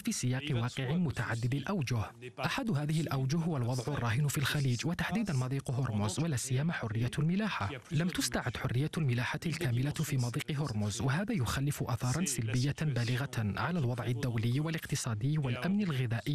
في سياق واقع متعدد الأوجه. أحد هذه الأوجه هو الوضع الراهن في الخليج، وتحديدا مضيق هرمز، ولا سيما حرية الملاحة. لم تستعد حرية الملاحة الكاملة في مضيق هرمز، وهذا يخلف آثارا سلبية بالغة على الوضع الدولي والاقتصادي والأمن الغذائي